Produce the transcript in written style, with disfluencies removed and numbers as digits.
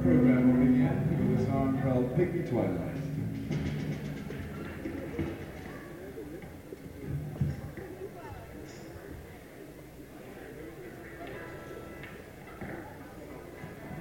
program will begin with a song called Piggy Twilight.